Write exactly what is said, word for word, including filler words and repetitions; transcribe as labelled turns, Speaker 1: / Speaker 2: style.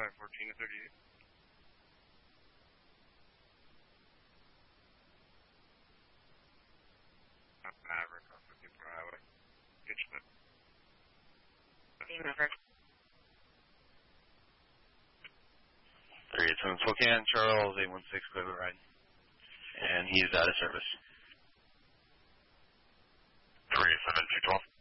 Speaker 1: five fourteen to thirty-eight. Maverick off fifty-four Highway. Pitch foot.
Speaker 2: Maverick.
Speaker 3: three eight seven Spokane, Charles, eight one six, clear the ride. And he's out of service.
Speaker 1: three eight seven two twelve.